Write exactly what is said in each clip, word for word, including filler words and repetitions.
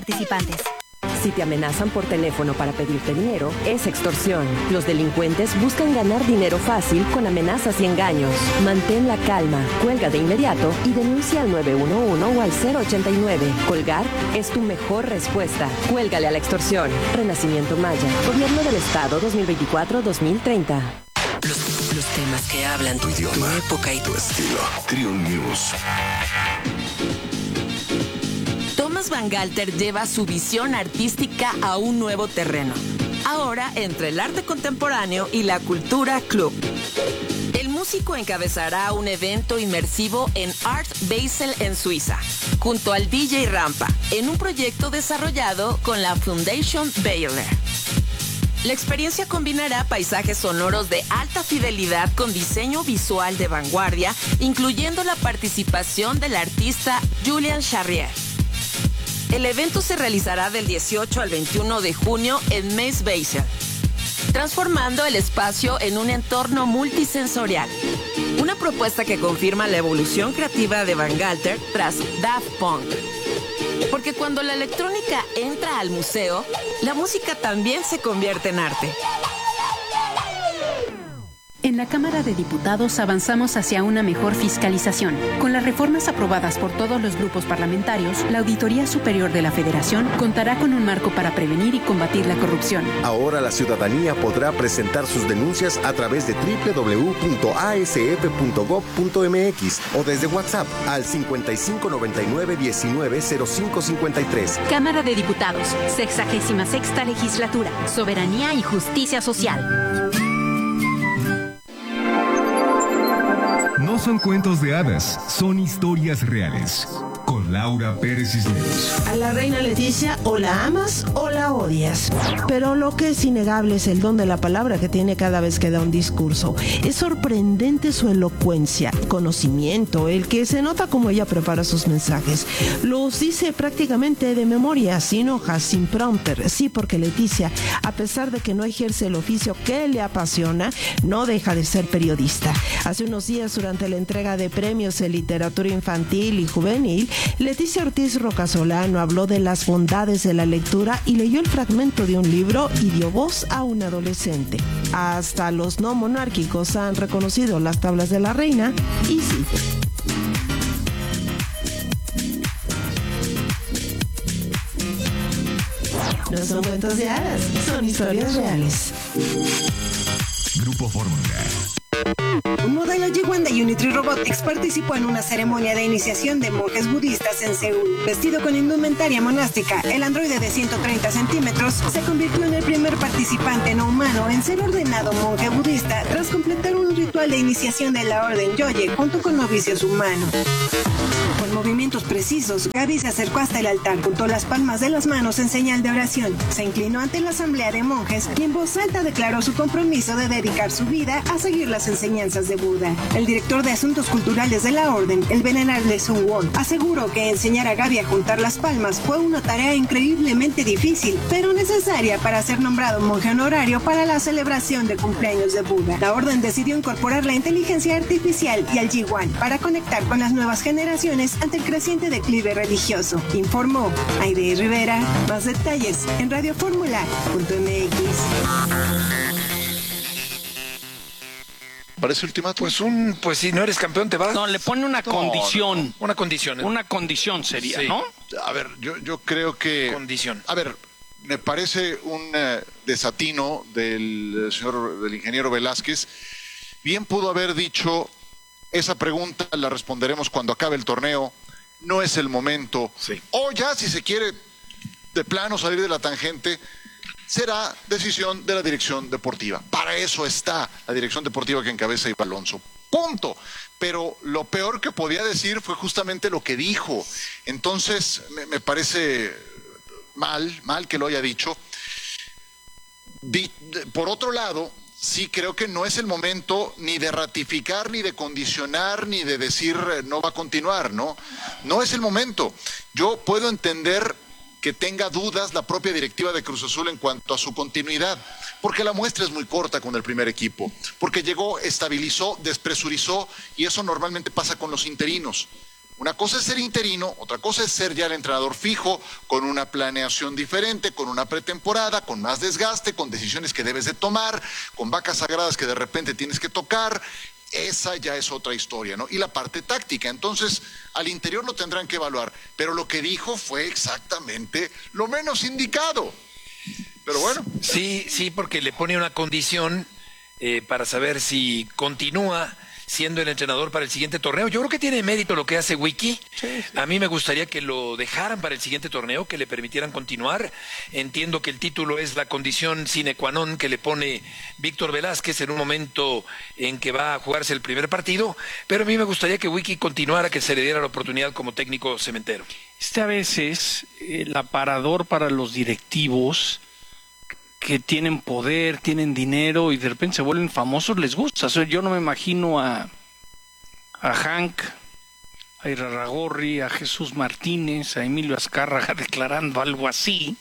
participantes. Si te amenazan por teléfono para pedirte dinero, es extorsión. Los delincuentes buscan ganar dinero fácil con amenazas y engaños. Mantén la calma, cuelga de inmediato y denuncia al nueve uno uno o al cero ochenta y nueve. Colgar es tu mejor respuesta. Cuélgale a la extorsión. Renacimiento Maya. Gobierno del Estado dos mil veinticuatro a dos mil treinta. Los, los temas que hablan tu idioma, tu época y tu estilo. Triun News. Thomas Bangalter lleva su visión artística a un nuevo terreno. Ahora entre el arte contemporáneo y la cultura club. El músico encabezará un evento inmersivo en Art Basel en Suiza, junto al D J Rampa, en un proyecto desarrollado con la Foundation Baylor. La experiencia combinará paisajes sonoros de alta fidelidad con diseño visual de vanguardia, incluyendo la participación del artista Julian Charrier. El evento se realizará del dieciocho al veintiuno de junio en Maze Basel, transformando el espacio en un entorno multisensorial. Una propuesta que confirma la evolución creativa de Bangalter tras Daft Punk. Porque cuando la electrónica entra al museo, la música también se convierte en arte. En la Cámara de Diputados avanzamos hacia una mejor fiscalización. Con las reformas aprobadas por todos los grupos parlamentarios, la Auditoría Superior de la Federación contará con un marco para prevenir y combatir la corrupción. Ahora la ciudadanía podrá presentar sus denuncias a través de doble u doble u doble u punto a s f punto gob punto m x o desde WhatsApp al cincuenta y cinco noventa y nueve diecinueve cero cinco cincuenta y tres. Cámara de Diputados, sexagésima sexta legislatura, soberanía y justicia social. No son cuentos de hadas, son historias reales. Con Laura Pérez Cisneros. A la reina Leticia o la amas o la odias. Pero lo que es innegable es el don de la palabra que tiene cada vez que da un discurso. Es sorprendente su elocuencia, conocimiento, el que se nota como ella prepara sus mensajes. Los dice prácticamente de memoria, sin hojas, sin prompter. Sí, porque Leticia, a pesar de que no ejerce el oficio que le apasiona, no deja de ser periodista. Hace unos días, durante la entrega de premios en literatura infantil y juvenil, Leticia Ortiz Rocasolano habló de las bondades de la lectura y leyó el fragmento de un libro y dio voz a un adolescente. Hasta los no monárquicos han reconocido las tablas de la reina y sí. No son cuentos de hadas, son historias reales. Grupo Fórmula. Un modelo Jiwan de Unitree Robotics participó en una ceremonia de iniciación de monjes budistas en Seúl. Vestido con indumentaria monástica, el androide de ciento treinta centímetros se convirtió en el primer participante no humano en ser ordenado monje budista tras completar un ritual de iniciación de la orden Yoye junto con novicios humanos. Con movimientos precisos, Gaby se acercó hasta el altar, juntó las palmas de las manos en señal de oración, se inclinó ante la asamblea de monjes y en voz alta declaró su compromiso de dedicar su vida a seguir las enseñanzas de Buda. El director de Asuntos Culturales de la Orden, el venerable Sun Won, aseguró que enseñar a Gaby a juntar las palmas fue una tarea increíblemente difícil, pero necesaria para ser nombrado monje honorario para la celebración de cumpleaños de Buda. La Orden decidió incorporar la inteligencia artificial y al Jiwan para conectar con las nuevas generaciones ante el creciente declive religioso, informó Aide Rivera. Más detalles en radioformula punto m x. ¿Parece ultimátum? Pues un, pues si no eres campeón te vas. No, le pone una No, condición. no, Una condición. ¿eh? Una condición sería, Sí. ¿no? A ver, yo, yo creo que... Condición. A ver, me parece un eh, desatino del eh, señor, del ingeniero Velázquez. Bien pudo haber dicho, esa pregunta la responderemos cuando acabe el torneo, no es el momento. Sí. O ya, si se quiere de plano salir de la tangente, será decisión de la dirección deportiva. Para eso está la dirección deportiva que encabeza Ivo Alonso. Punto. Pero lo peor que podía decir fue justamente lo que dijo. Entonces, me, me parece mal, mal que lo haya dicho. Di, de, por otro lado, sí creo que no es el momento ni de ratificar, ni de condicionar, ni de decir eh, no va a continuar, ¿no? No es el momento. Yo puedo entender que tenga dudas la propia directiva de Cruz Azul en cuanto a su continuidad, porque la muestra es muy corta con el primer equipo, porque llegó, estabilizó, despresurizó, y eso normalmente pasa con los interinos. Una cosa es ser interino, otra cosa es ser ya el entrenador fijo, con una planeación diferente, con una pretemporada, con más desgaste, con decisiones que debes de tomar, con vacas sagradas que de repente tienes que tocar. Esa ya es otra historia, ¿no? Y la parte táctica. Entonces, al interior lo tendrán que evaluar. Pero lo que dijo fue exactamente lo menos indicado. Pero bueno. Sí, sí, porque le pone una condición eh, para saber si continúa siendo el entrenador para el siguiente torneo. Yo creo que tiene mérito lo que hace Wiki. Sí, sí. A mí me gustaría que lo dejaran para el siguiente torneo, que le permitieran continuar. Entiendo que el título es la condición sine qua non que le pone Víctor Velázquez en un momento en que va a jugarse el primer partido, pero a mí me gustaría que Wiki continuara, que se le diera la oportunidad como técnico cementero. Este a veces el aparador para los directivos que tienen poder, tienen dinero y de repente se vuelven famosos, les gusta. O sea, yo no me imagino a, a Hank, a Irarrágorri, a Jesús Martínez, a Emilio Azcárraga declarando algo así,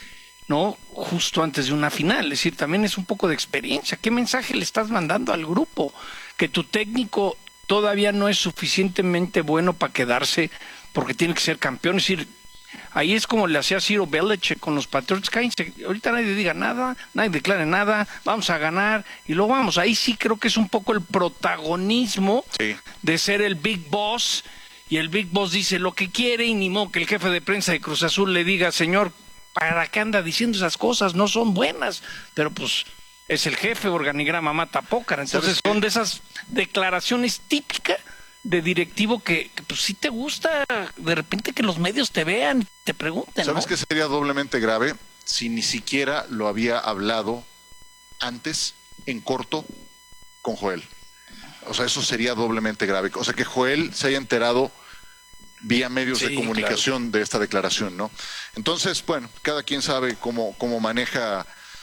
¿no? Justo antes de una final. Es decir, también es un poco de experiencia. ¿Qué mensaje le estás mandando al grupo? Que tu técnico todavía no es suficientemente bueno para quedarse porque tiene que ser campeón. Es decir, ahí es como le hacía Ciro Belichick con los Patriots. Cállense, ahorita nadie diga nada, nadie declare nada, vamos a ganar y luego vamos. Ahí sí creo que es un poco el protagonismo sí. de ser el Big Boss, y el Big Boss dice lo que quiere y ni modo que el jefe de prensa de Cruz Azul le diga, señor, ¿para qué anda diciendo esas cosas? No son buenas, pero pues es el jefe, organigrama mata pócar. Entonces son de esas declaraciones típicas de directivo que, que pues sí te gusta de repente que los medios te vean, te pregunten, ¿sabes ¿no? qué sería doblemente grave? Si ni siquiera lo había hablado antes, en corto, con Joel. O sea, eso sería doblemente grave. O sea, que Joel se haya enterado vía medios sí, de comunicación claro. de esta declaración, ¿no? Entonces, bueno, cada quien sabe cómo, cómo maneja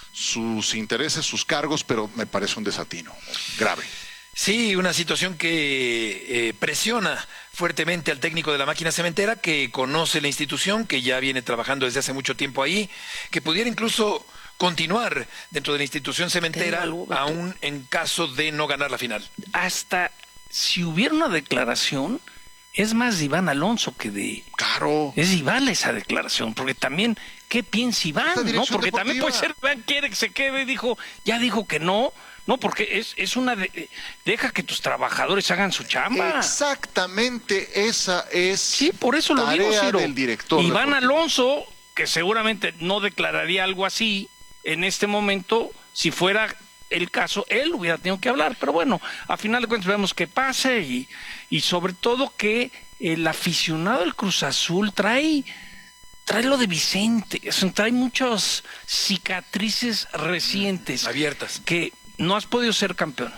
sus intereses, sus cargos, pero me parece un desatino grave. Sí, una situación que eh, presiona fuertemente al técnico de la máquina cementera, que conoce la institución, que ya viene trabajando desde hace mucho tiempo ahí, que pudiera incluso continuar dentro de la institución cementera, aún en caso de no ganar la final. Hasta si hubiera una declaración, es más de Iván Alonso que de... Claro. Es Iván esa declaración, porque también, ¿qué piensa Iván? ¿No? Porque deportiva. También puede ser, Iván quiere que se quede, dijo, ya dijo que no. No, porque es, es una... De, deja que tus trabajadores hagan su chamba. Exactamente, esa es sí, por eso lo digo, Ciro. Del director Iván deportivo. Alonso, que seguramente no declararía algo así en este momento, si fuera el caso, él hubiera tenido que hablar. Pero bueno, a final de cuentas vemos que pase y, y sobre todo que el aficionado del Cruz Azul trae... Trae lo de Vicente, trae muchas cicatrices recientes. Abiertas. Que no has podido ser campeón.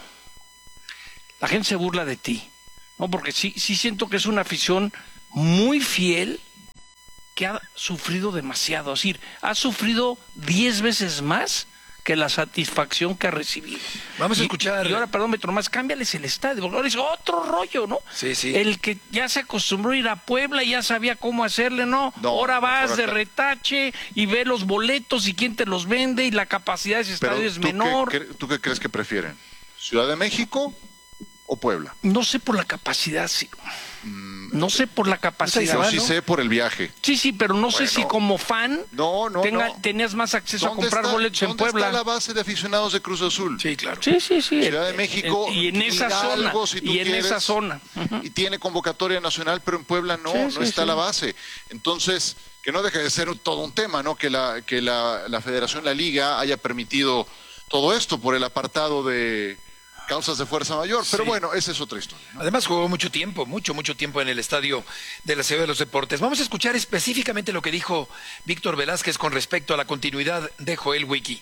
La gente se burla de ti, ¿no? Porque sí, sí siento que es una afición muy fiel que ha sufrido demasiado. Es decir, ha sufrido diez veces más que la satisfacción que ha recibido. Vamos a y, escuchar. Y ahora, perdón, Metro Más, cámbiales el estadio, porque ahora es otro rollo, ¿no? Sí, sí. El que ya se acostumbró a ir a Puebla y ya sabía cómo hacerle, ¿no? no ahora vas de retache y ve los boletos y quién te los vende y la capacidad de ese estadio es menor. Qué, ¿Tú qué crees que prefieren? ¿Ciudad de México o Puebla? No sé por la capacidad, sí. Mm, no sé por la capacidad. Yo sí ¿no? sé por el viaje. Sí, sí, pero no bueno, sé si como fan no, no, tenga, no. tenías más acceso a comprar está, boletos en Puebla. ¿Dónde está la base de aficionados de Cruz Azul? Sí, claro. Sí, sí, sí. Ciudad de México. El, el, y en esa Hidalgo, zona. Si tú y en quieres, esa zona. Uh-huh. Y tiene convocatoria nacional, pero en Puebla no, sí, no sí, está sí. la base. Entonces, que no deje de ser todo un tema, ¿no? Que la, que la, la Federación, la Liga, haya permitido todo esto por el apartado de causas de fuerza mayor, pero sí. bueno, esa es otra historia, ¿no? Además jugó mucho tiempo, mucho, mucho tiempo en el estadio de la Ciudad de los Deportes. Vamos a escuchar específicamente lo que dijo Víctor Velázquez con respecto a la continuidad de Joel Wiki.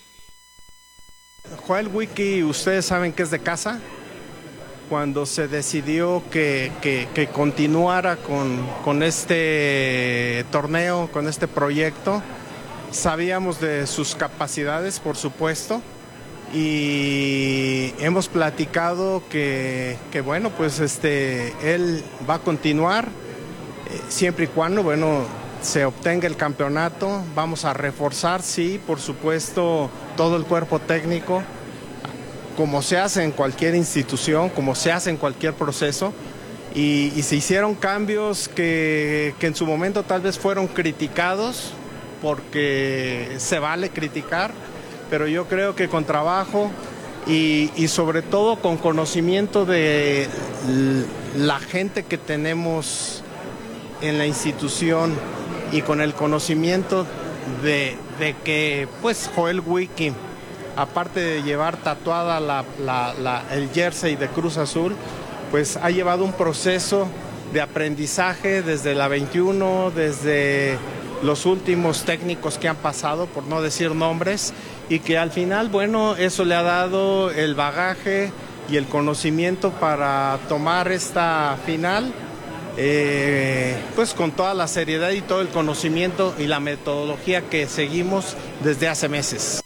Joel Wiki, ustedes saben que es de casa. Cuando se decidió que, que, que continuara con, con este torneo, con este proyecto, sabíamos de sus capacidades, por supuesto. Y hemos platicado que, que bueno, pues este, él va a continuar eh, siempre y cuando, bueno, se obtenga el campeonato. Vamos a reforzar, sí, por supuesto, todo el cuerpo técnico, como se hace en cualquier institución, como se hace en cualquier proceso. y, y se hicieron cambios que, que en su momento tal vez fueron criticados, porque se vale criticar, pero yo creo que con trabajo y, y sobre todo con conocimiento de la gente que tenemos en la institución y con el conocimiento de, de que pues Joel Wiki, aparte de llevar tatuada la, la, la, el jersey de Cruz Azul, pues ha llevado un proceso de aprendizaje desde la veintiuno, desde los últimos técnicos que han pasado, por no decir nombres, y que al final, bueno, eso le ha dado el bagaje y el conocimiento para tomar esta final, eh, pues con toda la seriedad y todo el conocimiento y la metodología que seguimos desde hace meses.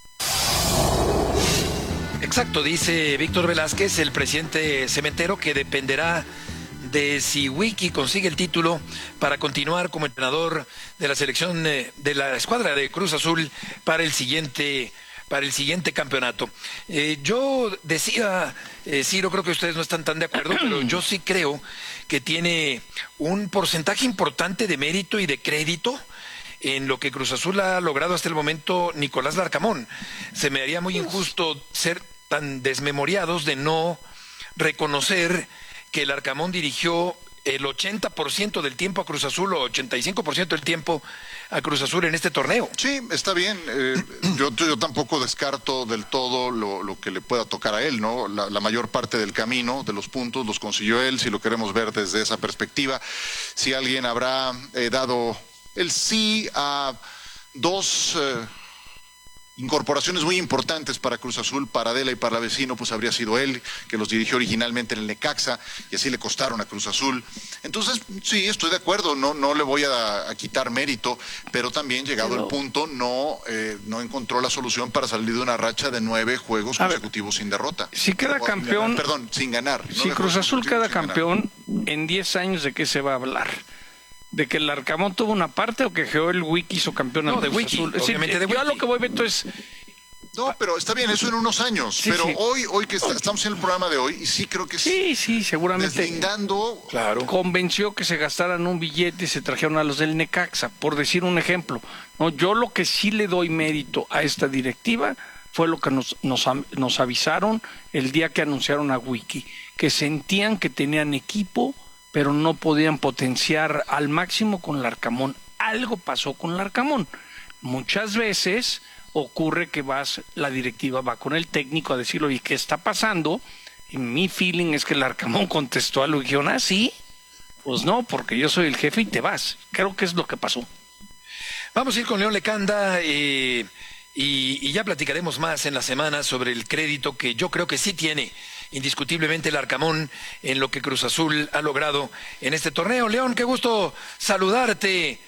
Exacto, dice Víctor Velázquez, el presidente cementero, que dependerá de si Wiki consigue el título para continuar como entrenador de la selección de la escuadra de Cruz Azul para el siguiente para el siguiente campeonato. Eh, yo decía, eh, Ciro, creo que ustedes no están tan de acuerdo, pero yo sí creo que tiene un porcentaje importante de mérito y de crédito en lo que Cruz Azul ha logrado hasta el momento Nicolás Larcamón. Se me haría muy injusto ser tan desmemoriados de no reconocer que el Larcamón dirigió el ochenta por ciento del tiempo a Cruz Azul o ochenta y cinco por ciento del tiempo a Cruz Azul en este torneo. Sí, está bien. Eh, yo, yo tampoco descarto del todo lo, lo que le pueda tocar a él, ¿no? La, la mayor parte del camino, de los puntos, los consiguió él, si lo queremos ver desde esa perspectiva. Si alguien habrá eh, dado el sí a dos Eh, incorporaciones muy importantes para Cruz Azul, para Adela y para Vecino, pues habría sido él, que los dirigió originalmente en el Necaxa, y así le costaron a Cruz Azul. Entonces, sí, estoy de acuerdo, no, no le voy a, a quitar mérito, pero también, llegado pero... el punto, no, eh, no encontró la solución para salir de una racha de nueve juegos a consecutivos ver, sin derrota. Si queda o, campeón... Ganar, perdón, sin ganar. Si Cruz Azul queda campeón, ganar. En diez años, ¿de qué se va a hablar? ¿De que el Larcamón tuvo una parte o que Joel Wiki hizo campeón? No, de Wiki, Azul? Obviamente sí, de Wiki. Yo a lo que voy, Beto, es... No, pero está bien, eso en unos años. Sí, pero sí. hoy, hoy que está, estamos en el programa de hoy, y sí creo que sí, sí, seguramente. Deslindando, claro. Convenció que se gastaran un billete y se trajeron a los del Necaxa, por decir un ejemplo. No, yo lo que sí le doy mérito a esta directiva fue lo que nos, nos, nos avisaron el día que anunciaron a Wiki, que sentían que tenían equipo, pero no podían potenciar al máximo con Larcamón. Algo pasó con Larcamón. Muchas veces ocurre que vas, la directiva va con el técnico a decirle, oye, ¿qué está pasando? Y mi feeling es que el Larcamón contestó a lo que dijeron, ah, sí, pues no, porque yo soy el jefe y te vas. Creo que es lo que pasó. Vamos a ir con León Lecanda eh, y, y ya platicaremos más en la semana sobre el crédito que yo creo que sí tiene indiscutiblemente el Larcamón en lo que Cruz Azul ha logrado en este torneo. León, qué gusto saludarte.